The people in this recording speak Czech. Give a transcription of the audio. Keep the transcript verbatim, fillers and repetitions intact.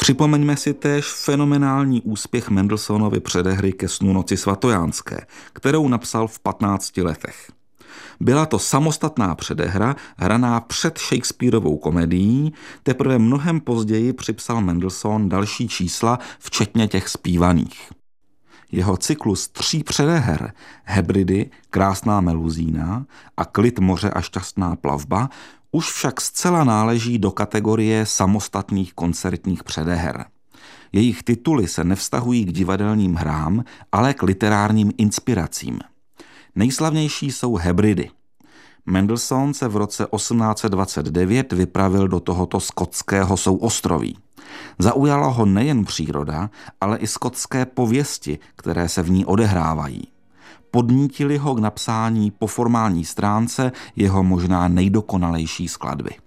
Připomeňme si též fenomenální úspěch Mendelssohnovy předehry Ke snu noci svatojánské, kterou napsal v patnácti letech. Byla to samostatná předehra, hraná před Shakespearovou komedií, teprve mnohem později připsal Mendelssohn další čísla, včetně těch zpívaných. Jeho cyklus tří předeher, Hebridy, Krásná meluzína a Klid moře a šťastná plavba, už však zcela náleží do kategorie samostatných koncertních předeher. Jejich tituly se nevztahují k divadelním hrám, ale k literárním inspiracím. Nejslavnější jsou Hebridy. Mendelssohn se v roce osmnáct set dvacet devět vypravil do tohoto skotského souostroví. Zaujala ho nejen příroda, ale i skotské pověsti, které se v ní odehrávají. Podnítili ho k napsání po formální stránce jeho možná nejdokonalejší skladby.